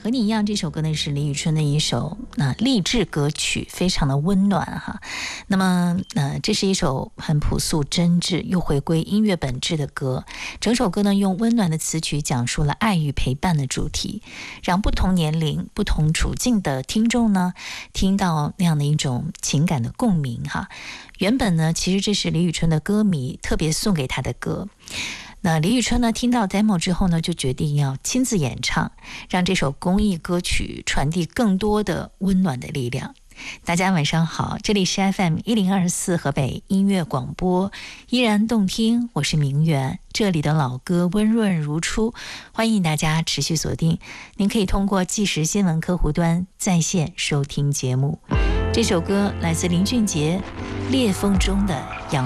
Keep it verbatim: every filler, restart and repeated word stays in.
和你一样，这首歌呢是李宇春的一首那、呃、励志歌曲，非常的温暖哈。那么呃，这是一首很朴素真挚又回归音乐本质的歌。整首歌呢用温暖的词曲讲述了爱与陪伴的主题，让不同年龄、不同处境的听众呢听到那样的一种情感的共鸣哈。原本呢，其实这是李宇春的歌迷特别送给她的歌。那李宇春呢听到 demo 之后呢，就决定要亲自演唱，让这首公益歌曲传递更多的温暖的力量。大家晚上好，这里是 F M 一零二四河北音乐广播，依然动听，我是明媛，这里的老歌温润如初，欢迎大家持续锁定。您可以通过即时新闻客户端在线收听节目。这首歌来自林俊杰《裂缝中的阳